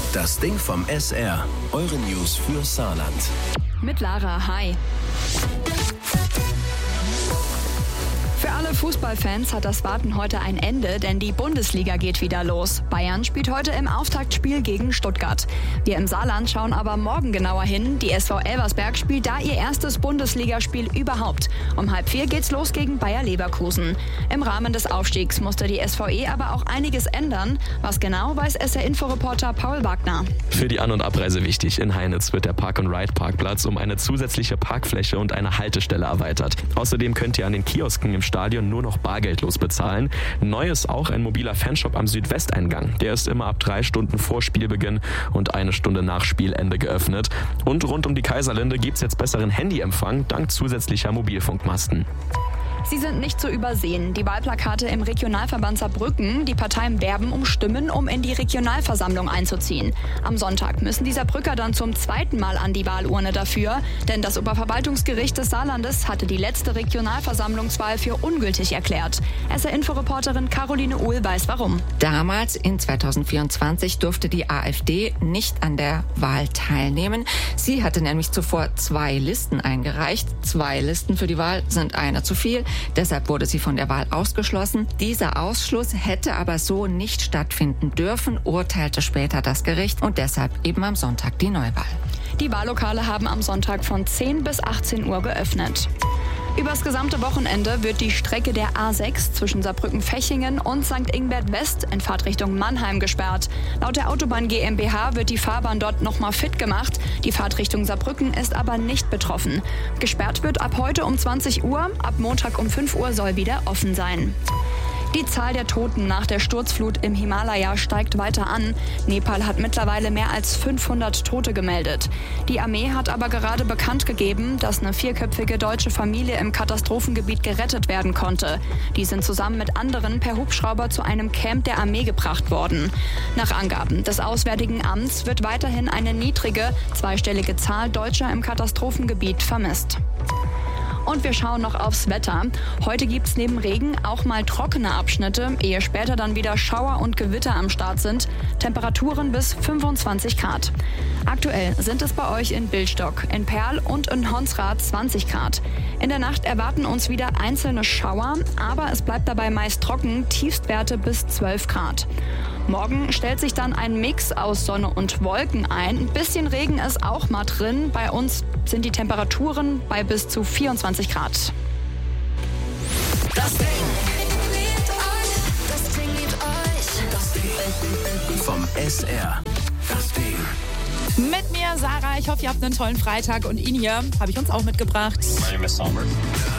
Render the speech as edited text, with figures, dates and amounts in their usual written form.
Das Ding vom SR. Eure News für Saarland. Mit Lara, hi. Für alle Fußballfans hat das Warten heute ein Ende, denn die Bundesliga geht wieder los. Bayern spielt heute im Auftaktspiel gegen Stuttgart. Wir im Saarland schauen aber morgen genauer hin. Die SV Elversberg spielt da ihr erstes Bundesligaspiel überhaupt. Um 3:30 geht's los gegen Bayer Leverkusen. Im Rahmen des Aufstiegs musste die SVE aber auch einiges ändern. Was genau, weiß SR-Info-Reporter Paul Wagner. Für die An- und Abreise wichtig. In Heinitz wird der Park-and-Ride-Parkplatz um eine zusätzliche Parkfläche und eine Haltestelle erweitert. Außerdem könnt ihr an den Kiosken im Stadion nur noch bargeldlos bezahlen. Neu ist auch ein mobiler Fanshop am Südwesteingang. Der ist immer ab 3 Stunden vor Spielbeginn und 1 Stunde nach Spielende geöffnet. Und rund um die Kaiserlinde gibt's jetzt besseren Handyempfang dank zusätzlicher Mobilfunkmasten. Sie sind nicht zu übersehen. Die Wahlplakate im Regionalverband Saarbrücken. Die Parteien werben um Stimmen, um in die Regionalversammlung einzuziehen. Am Sonntag müssen die Saarbrücker dann zum 2. Mal an die Wahlurne dafür. Denn das Oberverwaltungsgericht des Saarlandes hatte die letzte Regionalversammlungswahl für ungültig erklärt. SR-Info-Reporterin Caroline Uhl weiß warum. Damals, in 2024, durfte die AfD nicht an der Wahl teilnehmen. Sie hatte nämlich zuvor 2 Listen eingereicht. 2 Listen für die Wahl sind eine zu viel. Deshalb wurde sie von der Wahl ausgeschlossen. Dieser Ausschluss hätte aber so nicht stattfinden dürfen, urteilte später das Gericht und deshalb eben am Sonntag die Neuwahl. Die Wahllokale haben am Sonntag von 10 bis 18 Uhr geöffnet. Übers gesamte Wochenende wird die Strecke der A6 zwischen Saarbrücken-Fechingen und St. Ingbert West in Fahrtrichtung Mannheim gesperrt. Laut der Autobahn GmbH wird die Fahrbahn dort nochmal fit gemacht. Die Fahrtrichtung Saarbrücken ist aber nicht betroffen. Gesperrt wird ab heute um 20 Uhr, ab Montag um 5 Uhr soll wieder offen sein. Die Zahl der Toten nach der Sturzflut im Himalaya steigt weiter an. Nepal hat mittlerweile mehr als 500 Tote gemeldet. Die Armee hat aber gerade bekannt gegeben, dass eine 4-köpfige deutsche Familie im Katastrophengebiet gerettet werden konnte. Die sind zusammen mit anderen per Hubschrauber zu einem Camp der Armee gebracht worden. Nach Angaben des Auswärtigen Amts wird weiterhin eine niedrige, zweistellige Zahl Deutscher im Katastrophengebiet vermisst. Und wir schauen noch aufs Wetter. Heute gibt's neben Regen auch mal trockene Abschnitte, ehe später dann wieder Schauer und Gewitter am Start sind. Temperaturen bis 25 Grad. Aktuell sind es bei euch in Billstock, in Perl und in Honsrad 20 Grad. In der Nacht erwarten uns wieder einzelne Schauer, aber es bleibt dabei meist trocken, Tiefstwerte bis 12 Grad. Morgen stellt sich dann ein Mix aus Sonne und Wolken ein. Ein bisschen Regen ist auch mal drin. Bei uns sind die Temperaturen bei bis zu 24 Grad. Das Ding. Das Ding. Vom SR. Das Ding. Mit mir, Sarah. Ich hoffe, ihr habt einen tollen Freitag. Und ihn hier habe ich uns auch mitgebracht. My name is Summer.